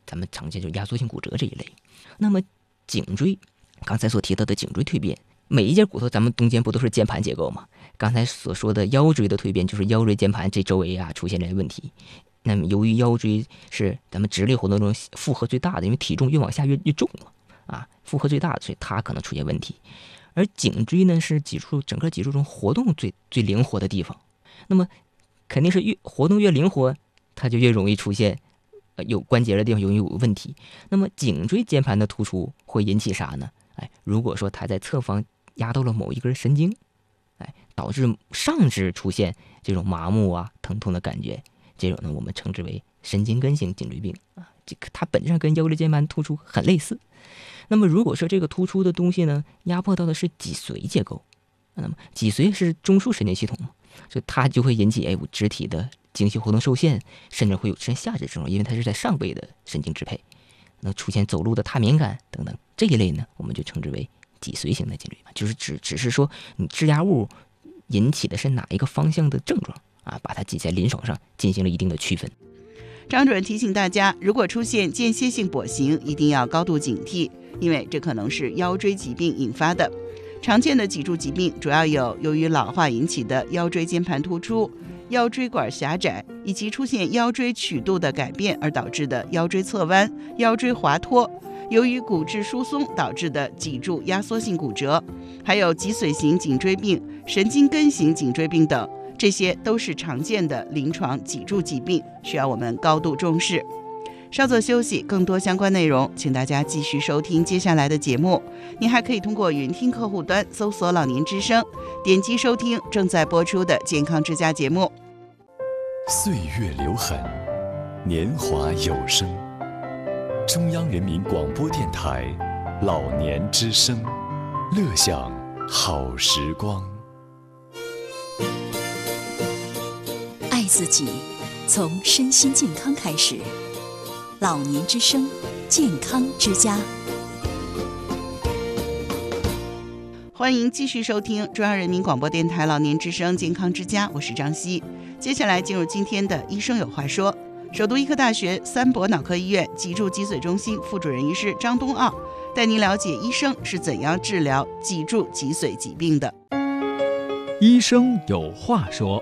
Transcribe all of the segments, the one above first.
咱们常见就压缩性骨折这一类。那么颈椎，刚才所提到的颈椎蜕变，每一节骨头咱们中间不都是键盘结构吗？刚才所说的腰椎的蜕变，就是腰椎键盘这周围出现了问题。那么由于腰椎是咱们直立活动中负荷最大的，因为体重越往下越重嘛，负荷最大的，所以它可能出现问题。而颈椎呢是整个脊柱中活动最灵活的地方，那么肯定是活动越灵活，它就越容易出现有关节的地方容易有问题。那么颈椎键盘的突出会引起啥呢？如果说它在侧方压到了某一根神经，导致上肢出现这种麻木疼痛的感觉，这种呢我们称之为神经根型颈椎病它本质上跟腰椎间盘突出很类似。那么如果说这个突出的东西呢压迫到的是脊髓结构，那么脊髓是中枢神经系统嘛，所以它就会引起肢体的精细活动受限，甚至会有出现下肢症状，因为它是在上背的神经支配，那出现走路的踏敏感等等，这一类呢我们就称之为脊髓型的颈椎病，就是只是说你质压物引起的是哪一个方向的症状把它在临床上进行了一定的区分。 张主任提醒大家，如果出现间歇性跛行，一定要高度警惕，因为这可能是腰椎疾病引发的。常见的脊柱疾病主要有由于老化引起的腰椎间盘突出、腰椎管狭窄，以及出现腰椎曲度的改变而导致的腰椎侧弯、腰椎滑脱，由于骨质疏松导致的脊柱压缩性骨折，还有脊髓型颈椎病、神经根型颈椎病等，这些都是常见的临床脊柱疾病，需要我们高度重视。稍作休息，更多相关内容请大家继续收听接下来的节目。您还可以通过云听客户端搜索老年之声，点击收听正在播出的健康之家节目。 岁月留痕，年华有声。中央人民广播电台老年之声，乐享好时光。 爱自己，从身心健康开始。老年之声，健康之家。 欢迎继续收听中央人民广播电台老年之声健康之家，我是张希。接下来进入今天的医生有话说。首都医科大学三博脑科医院脊柱脊髓中心副主任医师张东奥带您了解医生是怎样治疗脊柱脊髓疾病的。 医生有话说。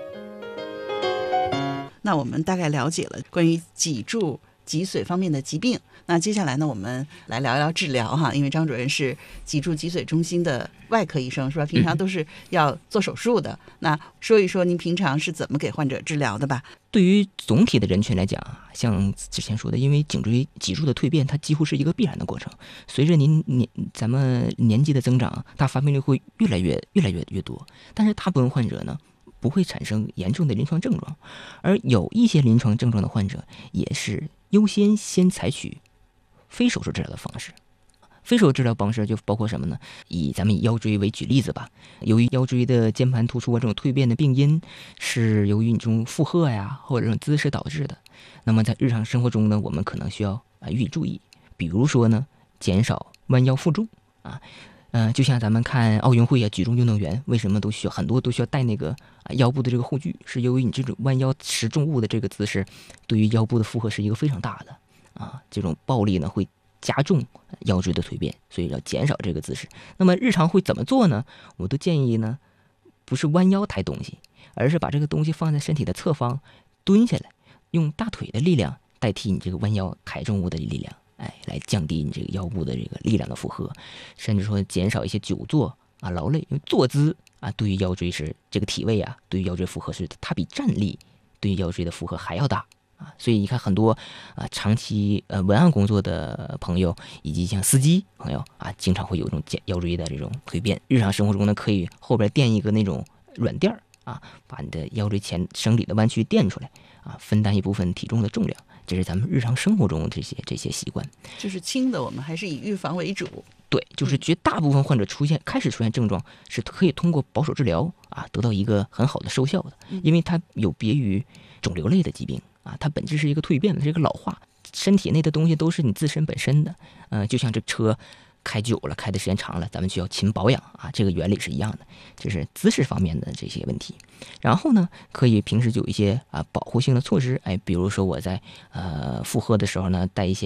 那我们大概了解了关于脊柱脊髓方面的疾病，那接下来呢，我们来聊聊治疗哈。因为张主任是脊柱脊髓中心的外科医生，是吧？平常都是要做手术的。那说一说您平常是怎么给患者治疗的吧？ 对于总体的人群来讲像之前说的，因为脊柱的蜕变，它几乎是一个必然的过程。随着咱们年纪的增长，它发病率会越来越多。但是大部分患者呢，不会产生严重的临床症状，而有一些临床症状的患者也是优先采取非手术治疗的方式。非手术治疗方式就包括什么呢？咱们以腰椎为举例子吧。由于腰椎的键盘突出这种蜕变的病因是由于你这种负荷或者这种姿势导致的，那么在日常生活中呢，我们可能需要予以注意。比如说呢，减少弯腰负重就像咱们看奥运会举重运动员为什么很多都需要带那个腰部的这个护具，是由于你这种弯腰持重物的这个姿势对于腰部的负荷是一个非常大的这种暴力呢会加重腰椎的蜕变，所以要减少这个姿势。那么日常会怎么做呢？我都建议呢，不是弯腰抬东西，而是把这个东西放在身体的侧方蹲下来，用大腿的力量代替你这个弯腰抬重物的力量，来降低你这个腰部的这个力量的负荷，甚至说减少一些久坐劳累，因为坐姿对于腰椎是这个体位对于腰椎负荷是它比站立对于腰椎的负荷还要大所以你看很多长期文案工作的朋友，以及像司机朋友经常会有这种腰椎的这种蜕变。日常生活中呢，可以后边垫一个那种软垫把你的腰椎前生理的弯曲垫出来分担一部分体重的重量。这是咱们日常生活中这些习惯， 就是轻的我们还是以预防为主。 对，就是绝大部分患者开始出现症状是可以通过保守治疗得到一个很好的收效的，因为它有别于肿瘤类的疾病它本质是一个蜕变的，是一个老化，身体内的东西都是你自身本身的，就像这车开久了，开的时间长了，咱们需要勤保养这个原理是一样的，这是姿势方面的这些问题。然后呢，可以平时有一些保护性的措施，比如说我在负荷的时候呢，带一些